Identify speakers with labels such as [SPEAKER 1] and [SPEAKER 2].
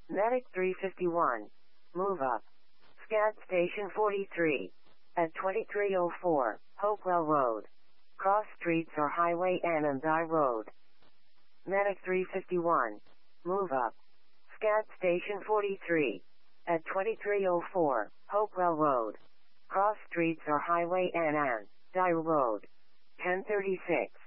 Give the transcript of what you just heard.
[SPEAKER 1] Medic 351. Move up. SCAD Station 43. At 2304, Hopewell Road. Cross streets or Highway N and I Road. Medic 351. Move up. SCAD Station 43. At 2304, Hopewell Road. Cross streets or Highway N and I Road. 1036.